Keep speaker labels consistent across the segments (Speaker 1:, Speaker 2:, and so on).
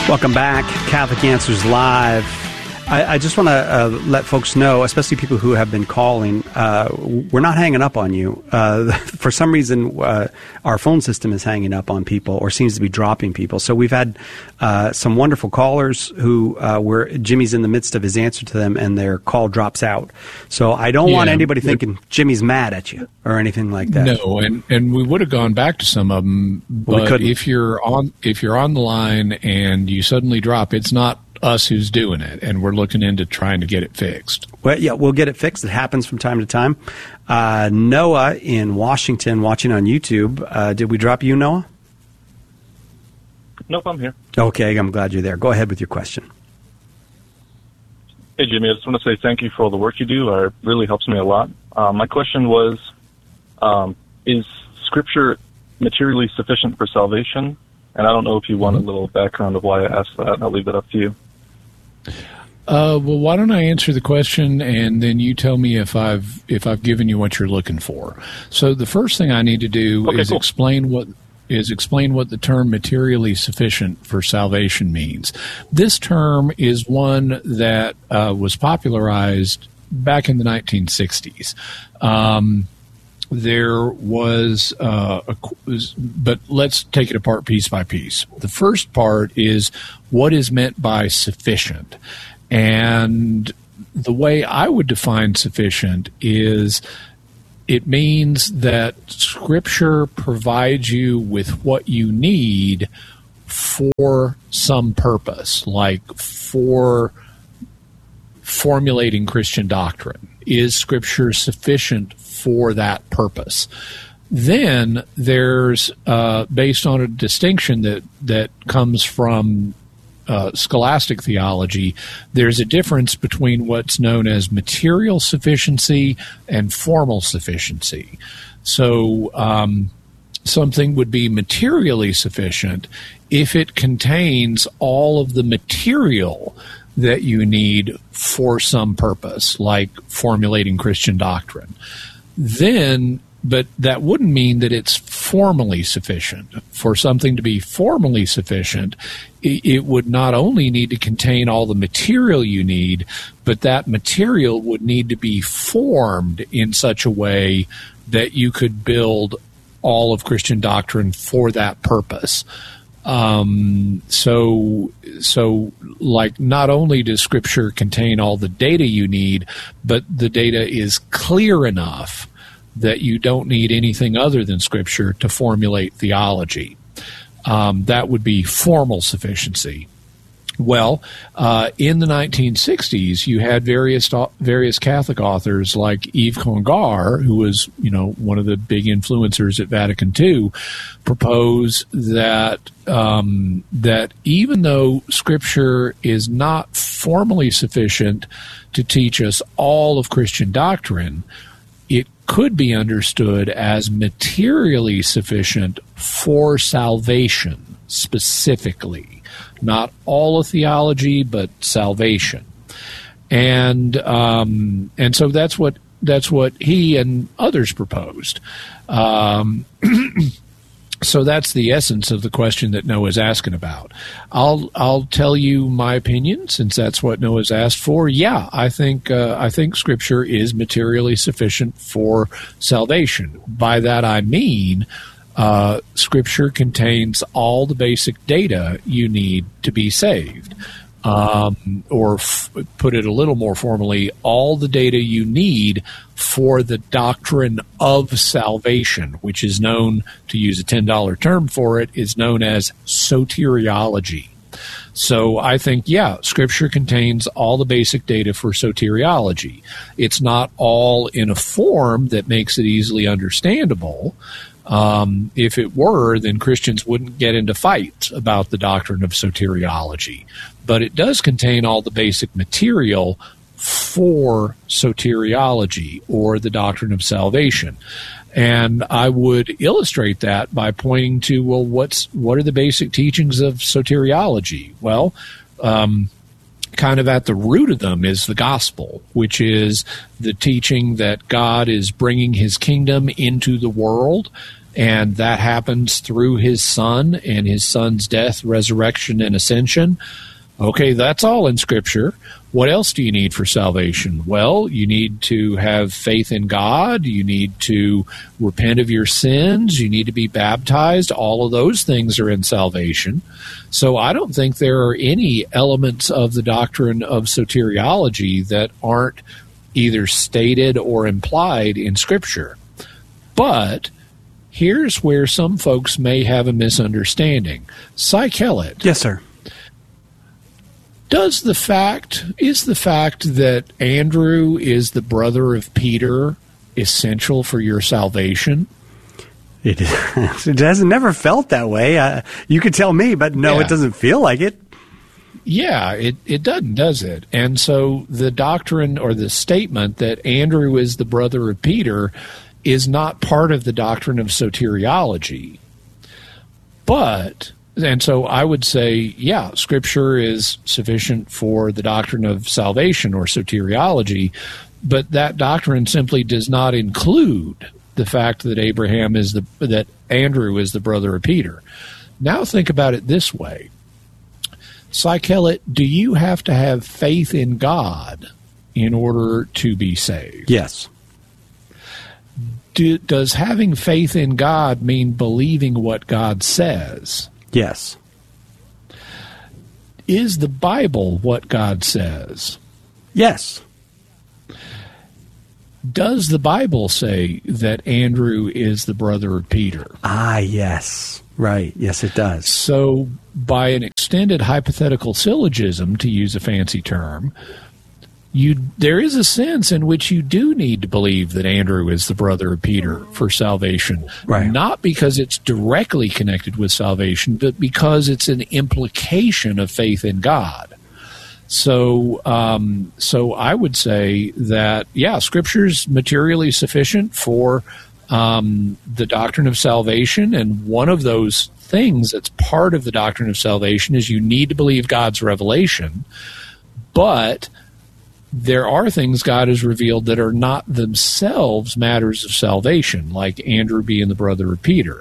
Speaker 1: Welcome back, Catholic Answers Live. I just want to let folks know, especially people who have been calling, we're not hanging up on you. For some reason, our phone system is hanging up on people or seems to be dropping people. So we've had some wonderful callers who Jimmy's in the midst of his answer to them and their call drops out. So I don't want anybody thinking Jimmy's mad at you or anything like that.
Speaker 2: No, and we would have gone back to some of them, but if you're on the line and you suddenly drop, it's not us who's doing it, and we're looking into trying to get it fixed.
Speaker 1: Well, yeah, we'll get it fixed. It happens from time to time. Noah in Washington watching on YouTube. Did we drop you, Noah?
Speaker 3: Nope, I'm here.
Speaker 1: Okay, I'm glad you're there. Go ahead with your question.
Speaker 3: Hey, Jimmy, I just want to say thank you for all the work you do. It really helps me a lot. My question was, is Scripture materially sufficient for salvation? And I don't know if you want a little background of why I asked that. I'll leave it up to you.
Speaker 2: Well, why don't I answer the question, and then you tell me if I've given you what you're looking for. So the first thing I need to do is explain what the term materially sufficient for salvation means. This term is one that was popularized back in the 1960s. There was, but let's take it apart piece by piece. The first part is what is meant by sufficient. And the way I would define sufficient is it means that Scripture provides you with what you need for some purpose, like for formulating Christian doctrine. Is Scripture sufficient for that purpose? Then there's, based on a distinction that comes from scholastic theology, there's a difference between what's known as material sufficiency and formal sufficiency. So something would be materially sufficient if it contains all of the material that you need for some purpose, like formulating Christian doctrine. Then, but that wouldn't mean that it's formally sufficient. For something to be formally sufficient, it would not only need to contain all the material you need, but that material would need to be formed in such a way that you could build all of Christian doctrine for that purpose. So like not only does Scripture contain all the data you need, but the data is clear enough that you don't need anything other than Scripture to formulate theology. That would be formal sufficiency. Well, in the 1960s, you had various Catholic authors like Yves Congar, who was, one of the big influencers at Vatican II, propose that that even though Scripture is not formally sufficient to teach us all of Christian doctrine, it could be understood as materially sufficient for salvation specifically. Not all of theology, but salvation, and so that's what he and others proposed. So that's the essence of the question that Noah's asking about. I'll tell you my opinion, since that's what Noah's asked for. Yeah, I think Scripture is materially sufficient for salvation. By that I mean, Scripture contains all the basic data you need to be saved. Or put it a little more formally, all the data you need for the doctrine of salvation, which is known, to use a $10 term for it, is known as soteriology. So I think, Scripture contains all the basic data for soteriology. It's not all in a form that makes it easily understandable. If it were, then Christians wouldn't get into fights about the doctrine of soteriology. But it does contain all the basic material for soteriology, or the doctrine of salvation. And I would illustrate that by pointing to, well, what are the basic teachings of soteriology? Well, kind of at the root of them is the gospel, which is the teaching that God is bringing his kingdom into the world, and that happens through his Son and his Son's death, resurrection, and ascension. Okay, that's all in Scripture. What else do you need for salvation? Well, you need to have faith in God. You need to repent of your sins. You need to be baptized. All of those things are in salvation. So I don't think there are any elements of the doctrine of soteriology that aren't either stated or implied in Scripture. But here's where some folks may have a misunderstanding. Cy Kellett.
Speaker 1: Yes, sir.
Speaker 2: Is the fact that Andrew is the brother of Peter essential for your salvation?
Speaker 1: It hasn't never felt that way. You could tell me, but no, It doesn't feel like it.
Speaker 2: Yeah, it doesn't, does it? And so the doctrine or the statement that Andrew is the brother of Peter is not part of the doctrine of soteriology. And so I would say, yeah, Scripture is sufficient for the doctrine of salvation or soteriology, but that doctrine simply does not include the fact that that Andrew is the brother of Peter. Now think about it this way. Cy Kellett, do you have to have faith in God in order to be saved?
Speaker 1: Yes.
Speaker 2: Does having faith in God mean believing what God says?
Speaker 1: Yes.
Speaker 2: Is the Bible what God says?
Speaker 1: Yes.
Speaker 2: Does the Bible say that Andrew is the brother of Peter?
Speaker 1: Yes. Right. Yes, it does.
Speaker 2: So by an extended hypothetical syllogism, to use a fancy term, there is a sense in which you do need to believe that Andrew is the brother of Peter for salvation.
Speaker 1: Right.
Speaker 2: Not because it's directly connected with salvation, but because it's an implication of faith in God. So I would say that, Scripture's materially sufficient for the doctrine of salvation, and one of those things that's part of the doctrine of salvation is you need to believe God's revelation, but there are things God has revealed that are not themselves matters of salvation, like Andrew being the brother of Peter.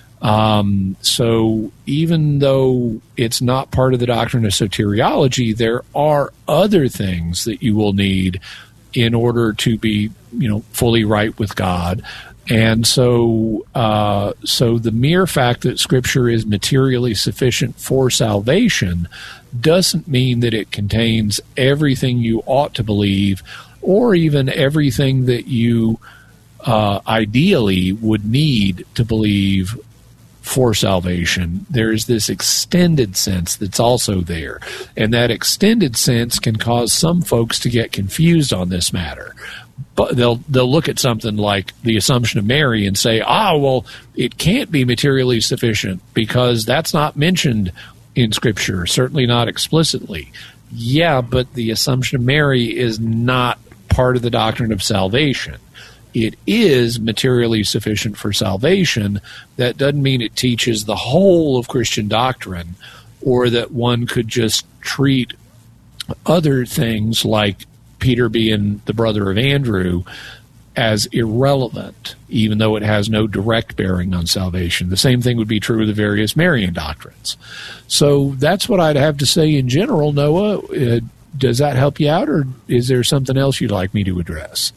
Speaker 2: So even though it's not part of the doctrine of soteriology, there are other things that you will need in order to be, fully right with God. And so the mere fact that Scripture is materially sufficient for salvation doesn't mean that it contains everything you ought to believe, or even everything that you ideally would need to believe for salvation. There's this extended sense that's also there, and that extended sense can cause some folks to get confused on this matter. But they'll look at something like the Assumption of Mary and say, it can't be materially sufficient because that's not mentioned in Scripture, certainly not explicitly. Yeah, but the Assumption of Mary is not part of the doctrine of salvation. It is materially sufficient for salvation. That doesn't mean it teaches the whole of Christian doctrine, or that one could just treat other things like Peter being the brother of Andrew as irrelevant, even though it has no direct bearing on salvation. The same thing would be true of the various Marian doctrines. So that's what I'd have to say in general. Noah, does that help you out, or is there something else you'd like me to address?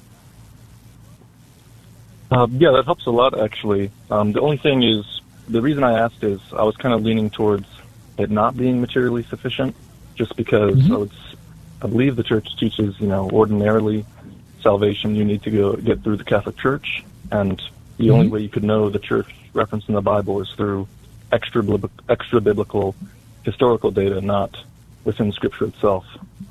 Speaker 3: Yeah, that helps a lot, actually. The only thing is, the reason I asked is I was kind of leaning towards it not being materially sufficient, just because I believe the church teaches, ordinarily salvation you need to go get through the Catholic Church, and the only way you could know the church reference in the Bible is through extra biblical historical data, not within Scripture itself.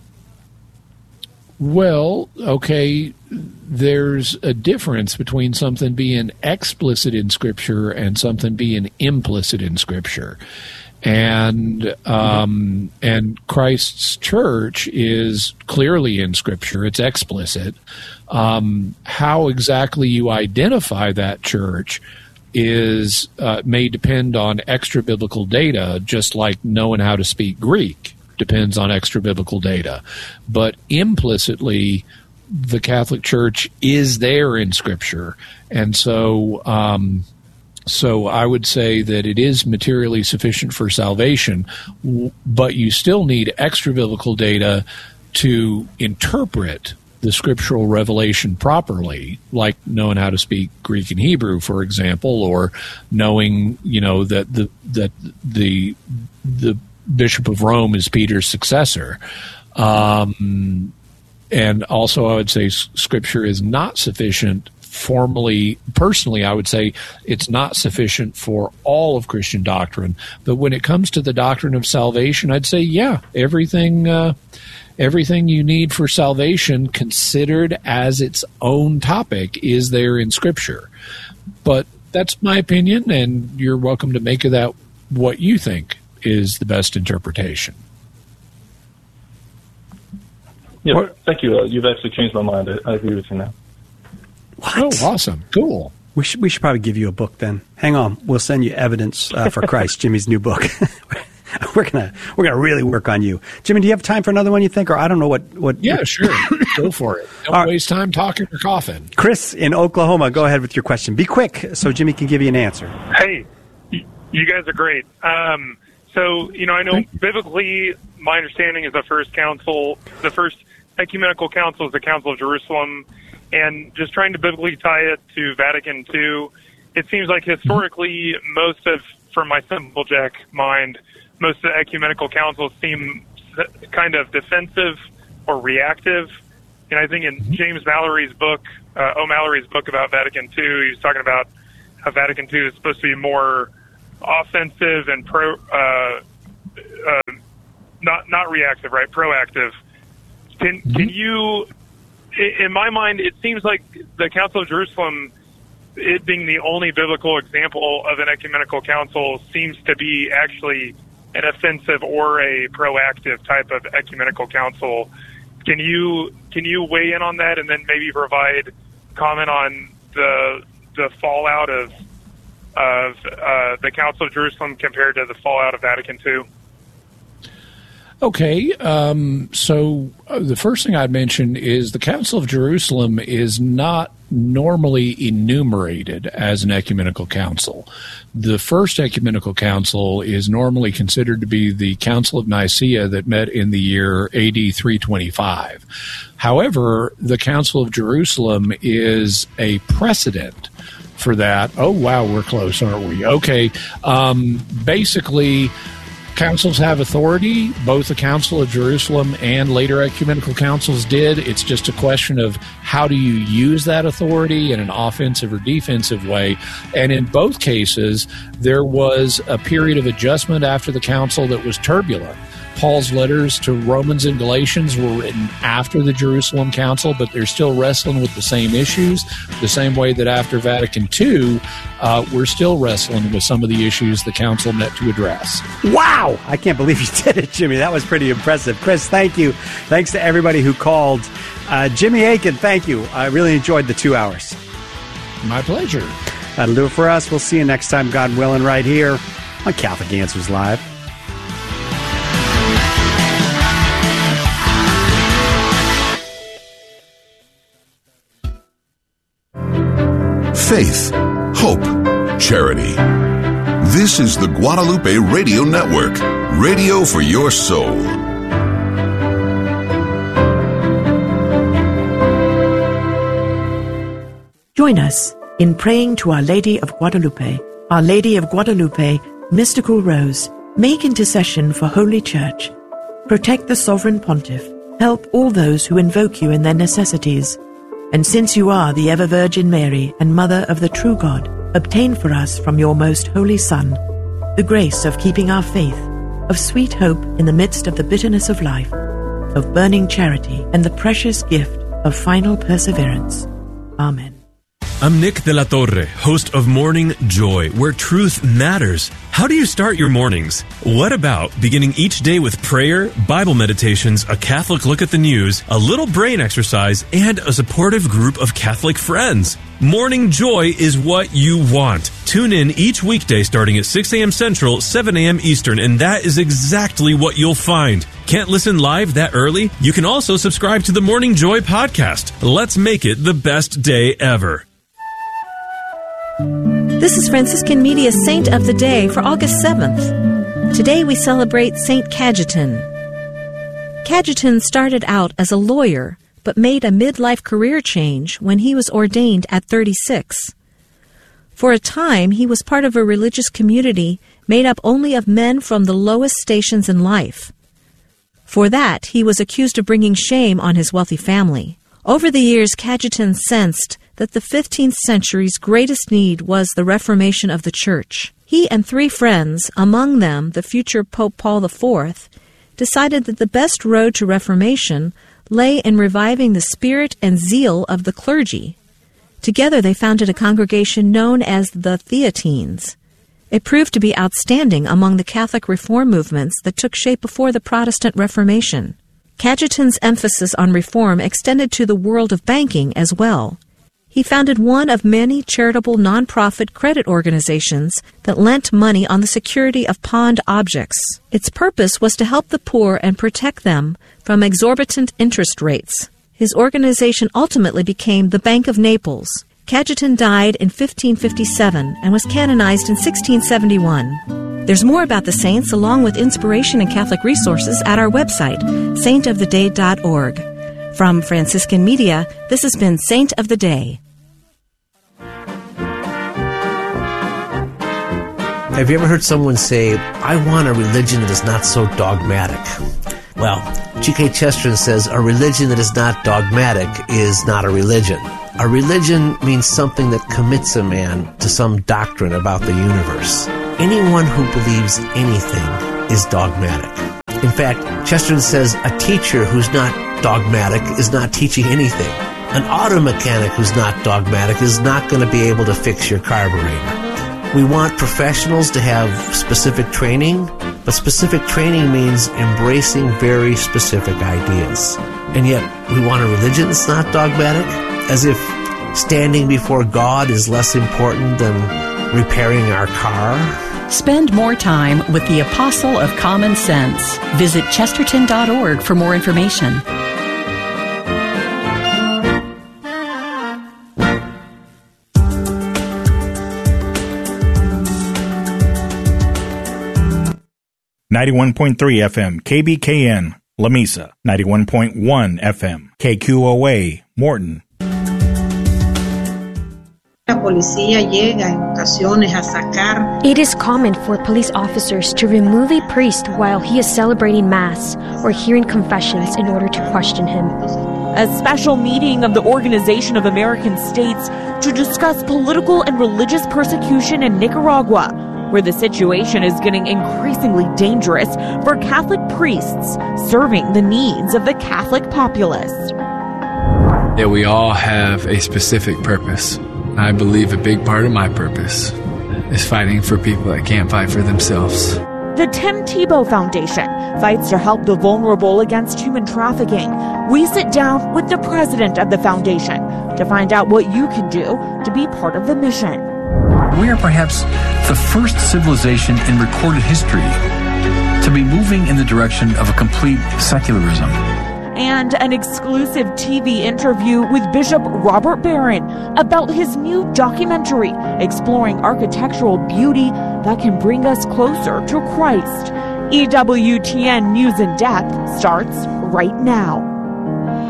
Speaker 2: Well, okay, there's a difference between something being explicit in Scripture and something being implicit in Scripture. And Christ's church is clearly in Scripture. It's explicit. How exactly you identify that church is may depend on extra biblical data, just like knowing how to speak Greek depends on extra biblical data. But implicitly, the Catholic Church is there in Scripture, and so So I would say that it is materially sufficient for salvation, but you still need extra biblical data to interpret the scriptural revelation properly, like knowing how to speak Greek and Hebrew, for example, or knowing, that the Bishop of Rome is Peter's successor. And also, I would say Scripture is not sufficient formally. Personally, I would say it's not sufficient for all of Christian doctrine. But when it comes to the doctrine of salvation, I'd say, yeah, everything you need for salvation considered as its own topic is there in Scripture. But that's my opinion, and you're welcome to make of that what you think is the best interpretation.
Speaker 3: Yeah, thank you. You've actually changed my mind. I agree with you now.
Speaker 1: What?
Speaker 2: Oh, awesome. Cool.
Speaker 1: We should probably give you a book then. Hang on. We'll send you Evidence for Christ, Jimmy's new book. We're gonna really work on you. Jimmy, do you have time for another one, you think? Or I don't know what
Speaker 2: Yeah, sure. Go for it. Don't waste time talking or coughing.
Speaker 1: Chris in Oklahoma, go ahead with your question. Be quick so Jimmy can give you an answer.
Speaker 4: Hey, you guys are great. So, I know biblically, my understanding is the first ecumenical council is the Council of Jerusalem, and just trying to biblically tie it to Vatican II, it seems like historically from my simple jack mind, most of the ecumenical councils seem kind of defensive or reactive. And I think in James Mallory's book, O'Mallory's book about Vatican II, he was talking about how Vatican II is supposed to be more offensive and not reactive, right? Proactive. Can you, in my mind, it seems like the Council of Jerusalem, it being the only biblical example of an ecumenical council, seems to be actually an offensive or a proactive type of ecumenical council. Can you weigh in on that, and then maybe provide comment on the fallout of the Council of Jerusalem compared to the fallout of Vatican II?
Speaker 2: Okay, so the first thing I'd mention is the Council of Jerusalem is not normally enumerated as an ecumenical council. The first ecumenical council is normally considered to be the Council of Nicaea that met in the year AD 325. However, the Council of Jerusalem is a precedent for that. Oh, wow, we're close, aren't we? Okay, basically, councils have authority. Both the Council of Jerusalem and later ecumenical councils did. It's just a question of how do you use that authority in an offensive or defensive way. And in both cases, there was a period of adjustment after the council that was turbulent. Paul's letters to Romans and Galatians were written after the Jerusalem Council, but they're still wrestling with the same issues, the same way that after Vatican II, we're still wrestling with some of the issues the council met to address.
Speaker 1: Wow! I can't believe you did it, Jimmy. That was pretty impressive. Chris, thank you. Thanks to everybody who called. Jimmy Akin, thank you. I really enjoyed the 2 hours.
Speaker 2: My pleasure.
Speaker 1: That'll do it for us. We'll see you next time, God willing, right here on Catholic Answers Live.
Speaker 5: Faith, hope, charity. This is the Guadalupe Radio Network, radio for your soul.
Speaker 6: Join us in praying to Our Lady of Guadalupe. Our Lady of Guadalupe, Mystical Rose, make intercession for Holy Church. Protect the Sovereign Pontiff. Help all those who invoke you in their necessities. And since you are the ever-Virgin Mary and Mother of the true God, obtain for us from your most holy Son the grace of keeping our faith, of sweet hope in the midst of the bitterness of life, of burning charity, and the precious gift of final perseverance. Amen.
Speaker 7: I'm Nick De La Torre, host of Morning Joy, where truth matters. How do you start your mornings? What about beginning each day with prayer, Bible meditations, a Catholic look at the news, a little brain exercise, and a supportive group of Catholic friends? Morning Joy is what you want. Tune in each weekday starting at 6 a.m. Central, 7 a.m. Eastern, and that is exactly what you'll find. Can't listen live that early? You can also subscribe to the Morning Joy podcast. Let's make it the best day ever.
Speaker 8: This is Franciscan Media's Saint of the Day for August 7th. Today we celebrate Saint Cajetan. Cajetan started out as a lawyer, but made a midlife career change when he was ordained at 36. For a time, he was part of a religious community made up only of men from the lowest stations in life. For that, he was accused of bringing shame on his wealthy family. Over the years, Cajetan sensed that the 15th century's greatest need was the reformation of the Church. He and 3 friends, among them the future Pope Paul IV, decided that the best road to reformation lay in reviving the spirit and zeal of the clergy. Together they founded a congregation known as the Theatines. It proved to be outstanding among the Catholic reform movements that took shape before the Protestant Reformation. Cajetan's emphasis on reform extended to the world of banking as well. He founded one of many charitable non-profit credit organizations that lent money on the security of pawned objects. Its purpose was to help the poor and protect them from exorbitant interest rates. His organization ultimately became the Bank of Naples. Cajetan died in 1557 and was canonized in 1671. There's more about the saints along with inspiration and Catholic resources at our website, saintoftheday.org. From Franciscan Media, this has been Saint of the Day.
Speaker 9: Have you ever heard someone say, I want a religion that is not so dogmatic? Well, G.K. Chesterton says a religion that is not dogmatic is not a religion. A religion means something that commits a man to some doctrine about the universe. Anyone who believes anything is dogmatic. In fact, Chesterton says a teacher who's not dogmatic is not teaching anything. An auto mechanic who's not dogmatic is not going to be able to fix your carburetor. We want professionals to have specific training, but specific training means embracing very specific ideas. And yet, we want a religion that's not dogmatic, as if standing before God is less important than repairing our car.
Speaker 10: Spend more time with the Apostle of Common Sense. Visit Chesterton.org for more information.
Speaker 11: .3 FM, KBKN, La Mesa, 91.1 FM, KQOA, Morton.
Speaker 12: It is common for police officers to remove a priest while he is celebrating Mass or hearing confessions in order to question him.
Speaker 13: A special meeting of the Organization of American States to discuss political and religious persecution in Nicaragua, where the situation is getting increasingly dangerous for Catholic priests serving the needs of the Catholic populace.
Speaker 14: That we all have a specific purpose. I believe a big part of my purpose is fighting for people that can't fight for themselves.
Speaker 13: The Tim Tebow Foundation fights to help the vulnerable against human trafficking. We sit down with the president of the foundation to find out what you can do to be part of the mission.
Speaker 15: We are perhaps the first civilization in recorded history to be moving in the direction of a complete secularism.
Speaker 13: And an exclusive TV interview with Bishop Robert Barron about his new documentary exploring architectural beauty that can bring us closer to Christ. EWTN News in Depth starts right now.